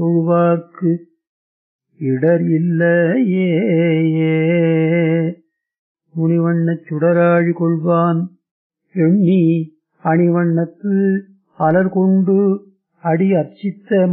தொழுவார்க்கு இடர் இல்லையே. முனிவண்ணச் சுடராழி கொள்வான் எண்ணி அணிவண்ணத்து அலர் கொண்டு அடி அர்ச்சித்த